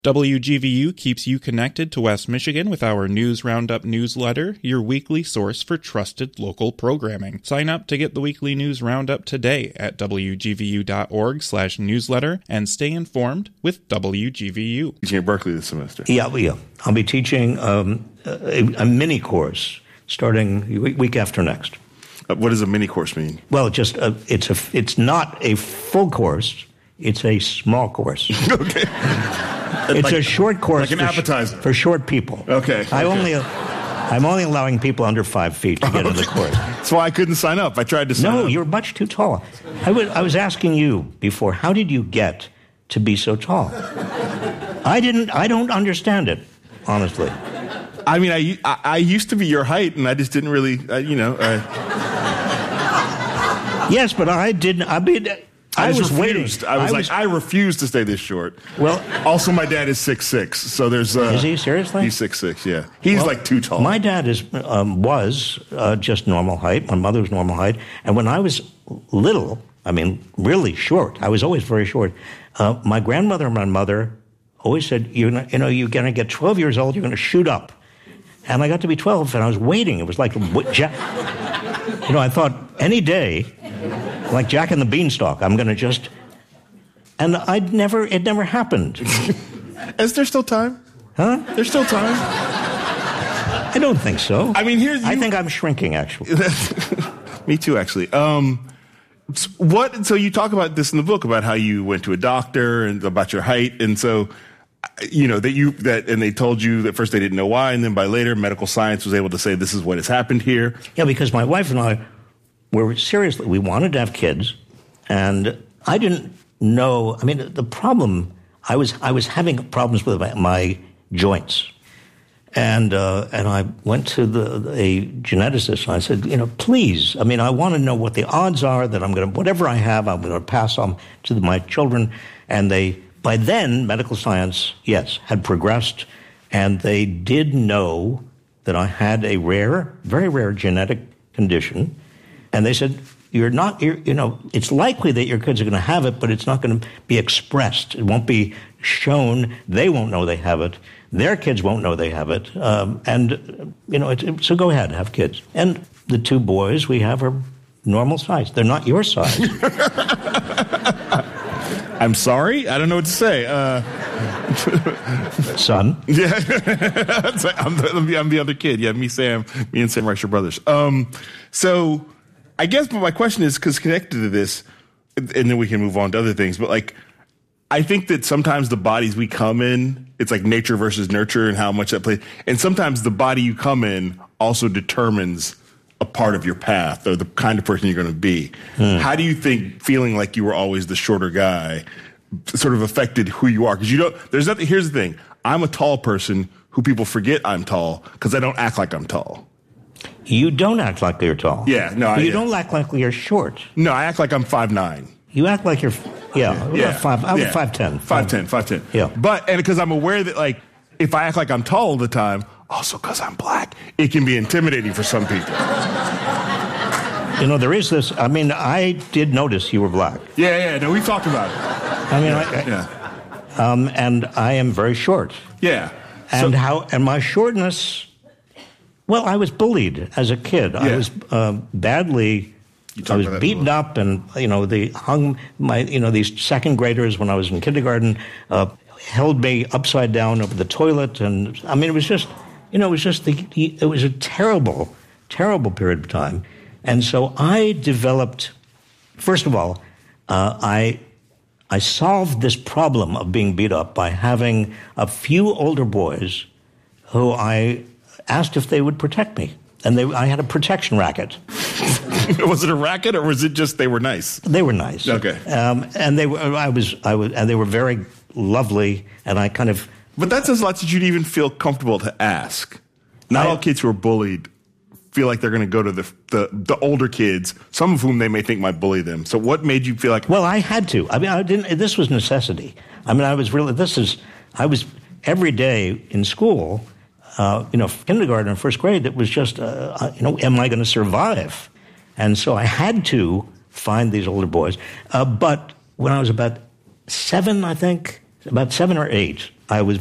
WGVU keeps you connected to West Michigan with our News Roundup newsletter, your weekly source for trusted local programming. Sign up to get the weekly News Roundup today at wgvu.org/newsletter and stay informed with WGVU. Teaching at Berkeley this semester. Yeah. I'll be teaching a mini course starting week after next. What does a mini course mean? Well, it's not a full course. It's a small course. Okay. It's a short course. Like an appetizer. For short people. Okay. I'm only allowing people under 5 feet to get into the course. That's why I couldn't sign up. I tried to sign up. No, you're much too tall. I was asking you before, how did you get to be so tall? I don't understand it, honestly. I mean, I used to be your height, and I just didn't really, Yes, but I didn't. I was waiting. I refused to stay this short. Well, also my dad is 6'6", so there's. Is he seriously? He's 6'6", yeah. He's like too tall. My dad was just normal height. My mother was normal height, and when I was little, I mean, really short. I was always very short. My grandmother and my mother always said, you're going to get 12 years old, you're going to shoot up. And I got to be 12, and I was waiting. It was like, I thought any day. Like Jack and the Beanstalk, I'm going to just... And it never happened. Is there still time? Huh? There's still time? I don't think so. I mean, I think I'm shrinking, actually. Me too, actually. So you talk about this in the book, about how you went to a doctor and about your height, and so... and they told you that first they didn't know why, and then by later, medical science was able to say this is what has happened here. Yeah, because my wife and I... we wanted to have kids, and I didn't know. I mean, the problem, I was having problems with my joints, and I went to a geneticist, and I said, please, I mean, I want to know what the odds are that whatever I have, I'm going to pass on to my children. And by then, medical science, yes, had progressed, and they did know that I had a very rare genetic condition. And they said, it's likely that your kids are going to have it, but it's not going to be expressed. It won't be shown. They won't know they have it. Their kids won't know they have it. So go ahead, have kids. And the 2 boys we have are normal size. They're not your size. I'm sorry? I don't know what to say. Son? Yeah. I'm the other kid. Yeah, me and Sam Rice are brothers. So... I guess, but my question is, because connected to this, and then we can move on to other things, but I think that sometimes the bodies we come in, it's like nature versus nurture and how much that plays. And sometimes the body you come in also determines a part of your path or the kind of person you're going to be. How do you think feeling like you were always the shorter guy sort of affected who you are? Because here's the thing. I'm a tall person who people forget I'm tall because I don't act like I'm tall. You don't act like you're tall. Yeah, no. You don't act like you're short. No, I act like I'm 5'9". You act like you're, I'm 5'10". 5'10". Yeah. But, and because I'm aware that, if I act like I'm tall all the time, also because I'm black, it can be intimidating for some people. There is this, I did notice you were black. Yeah, no, we've talked about it. And I am very short. Yeah. And my shortness... Well, I was bullied as a kid. Yeah. I was badly. I was beaten up, and they hung these second graders when I was in kindergarten, held me upside down over the toilet, and it was just, it was a terrible, terrible period of time, and so I developed. First of all, I solved this problem of being beat up by having a few older boys who I asked if they would protect me. And I had a protection racket. Was it a racket, or was it just they were nice? They were nice. Okay. And they were. And they were very lovely. And I kind of. But that says a lot that you'd even feel comfortable to ask. Not all kids who are bullied feel like they're going to go to the older kids, some of whom they may think might bully them. So what made you feel like? Well, I had to. I didn't. This was necessity. I was every day in school. Kindergarten and first grade, it was just, am I going to survive? And so I had to find these older boys. But when I was about 7, I think, about 7 or 8, I was